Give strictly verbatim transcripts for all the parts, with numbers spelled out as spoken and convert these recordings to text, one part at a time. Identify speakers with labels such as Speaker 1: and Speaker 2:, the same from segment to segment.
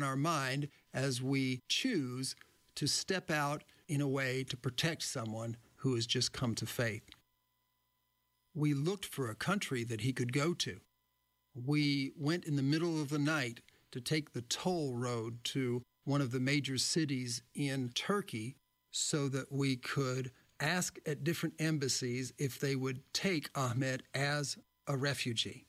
Speaker 1: our mind as we choose to step out in a way to protect someone who has just come to faith. We looked for a country that he could go to. We went in the middle of the night to take the toll road to one of the major cities in Turkey so that we could ask at different embassies if they would take Ahmet as a refugee.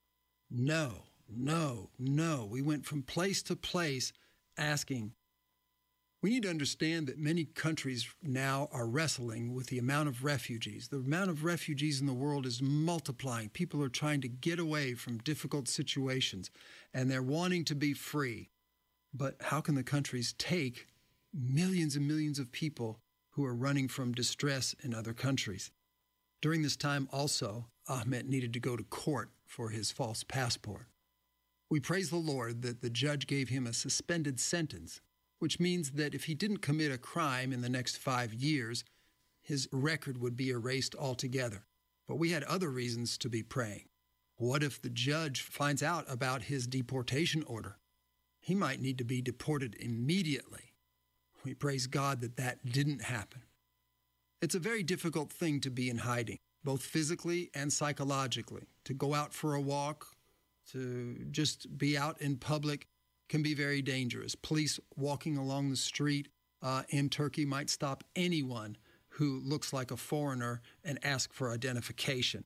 Speaker 1: No, no, no. We went from place to place asking. We need to understand that many countries now are wrestling with the amount of refugees. The amount of refugees in the world is multiplying. People are trying to get away from difficult situations, and they're wanting to be free. But how can the countries take millions and millions of people who are running from distress in other countries? During this time also, Ahmet needed to go to court for his false passport. We praise the Lord that the judge gave him a suspended sentence, which means that if he didn't commit a crime in the next five years, his record would be erased altogether. But we had other reasons to be praying. What if the judge finds out about his deportation order? He might need to be deported immediately. We praise God that that didn't happen. It's a very difficult thing to be in hiding, both physically and psychologically. To go out for a walk, to just be out in public can be very dangerous. Police walking along the street uh, in Turkey might stop anyone who looks like a foreigner and ask for identification.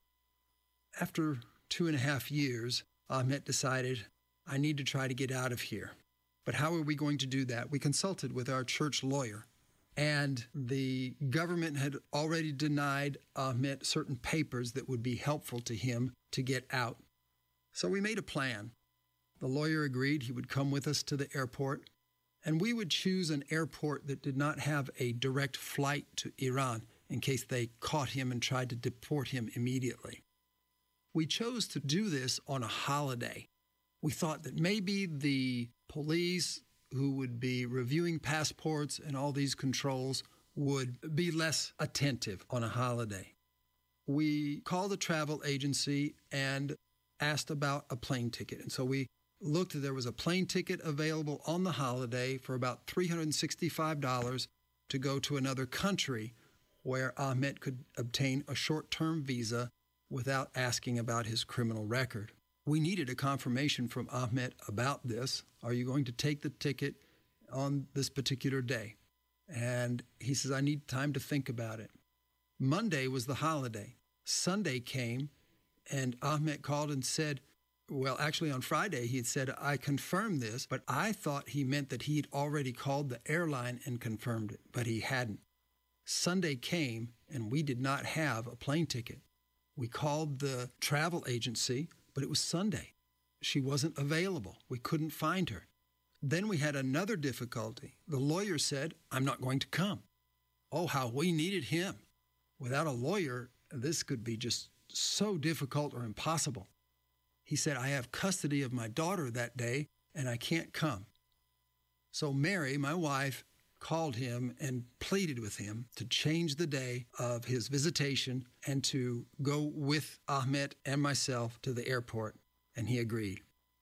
Speaker 1: After two and a half years, Ahmet decided, I need to try to get out of here. But how are we going to do that? We consulted with our church lawyer, and the government had already denied Ahmet certain papers that would be helpful to him to get out. So we made a plan. The lawyer agreed he would come with us to the airport, and we would choose an airport that did not have a direct flight to Iran in case they caught him and tried to deport him immediately. We chose to do this on a holiday. We thought that maybe the police who would be reviewing passports and all these controls would be less attentive on a holiday. We called the travel agency and asked about a plane ticket. And so we looked, there was a plane ticket available on the holiday for about three hundred sixty-five dollars to go to another country where Ahmet could obtain a short-term visa without asking about his criminal record. We needed a confirmation from Ahmet about this. Are you going to take the ticket on this particular day? And he says, I need time to think about it. Monday was the holiday. Sunday came, and Ahmet called and said, well, actually on Friday he had said, I confirmed this, but I thought he meant that he'd already called the airline and confirmed it, but he hadn't. Sunday came, and we did not have a plane ticket. We called the travel agency, but it was Sunday. She wasn't available. We couldn't find her. Then we had another difficulty. The lawyer said, I'm not going to come. Oh, how we needed him. Without a lawyer, this could be just so difficult or impossible. He said, I have custody of my daughter that day, and I can't come. So Mary, my wife, called him and pleaded with him to change the day of his visitation and to go with Ahmet and myself to the airport, and he agreed.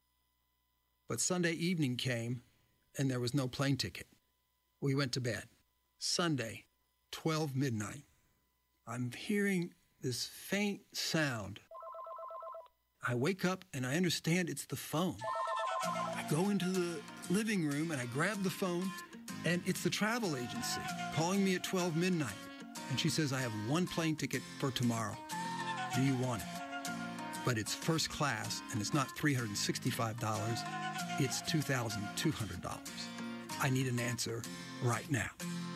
Speaker 1: But Sunday evening came, and there was no plane ticket. We went to bed. Sunday, twelve midnight. I'm hearing this faint sound. I wake up, and I understand it's the phone. I go into the living room, and I grab the phone, and it's the travel agency calling me at twelve midnight. And she says, I have one plane ticket for tomorrow. Do you want it? But it's first class, and it's not three hundred sixty-five dollars. It's two thousand two hundred dollars. I need an answer right now.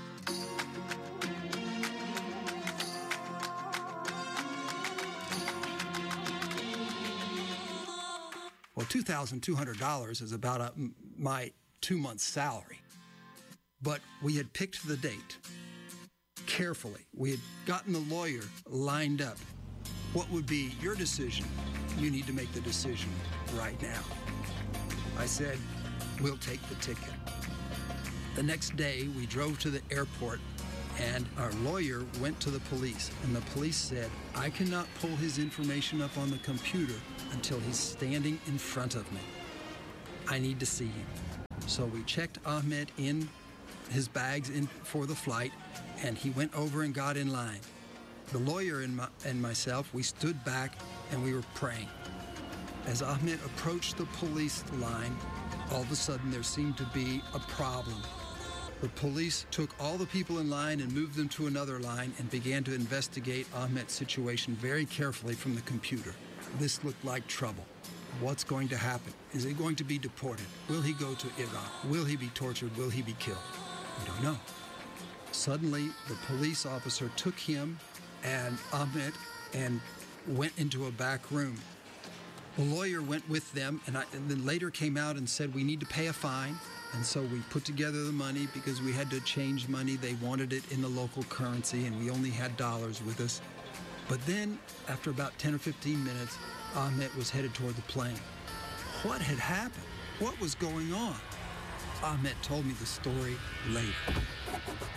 Speaker 1: Well, two thousand two hundred dollars is about a, my two months' salary. But we had picked the date carefully. We had gotten the lawyer lined up. What would be your decision? You need to make the decision right now. I said, we'll take the ticket. The next day, we drove to the airport, and our lawyer went to the police. And the police said, I cannot pull his information up on the computer until he's standing in front of me. I need to see him. So we checked Ahmed in his bags in for the flight, and he went over and got in line. The lawyer and, my, and myself, we stood back and we were praying. As Ahmed approached the police line, all of a sudden there seemed to be a problem. The police took all the people in line and moved them to another line and began to investigate Ahmed's situation very carefully from the computer. This looked like trouble. What's going to happen? Is he going to be deported? Will he go to Iraq? Will he be tortured? Will he be killed? We don't know. Suddenly, the police officer took him and Ahmed and went into a back room. The lawyer went with them, and, I, and then later came out and said, we need to pay a fine. And so we put together the money because we had to change money. They wanted it in the local currency, and we only had dollars with us. But then, after about ten or fifteen minutes, Ahmed was headed toward the plane. What had happened? What was going on? Ahmed told me the story later.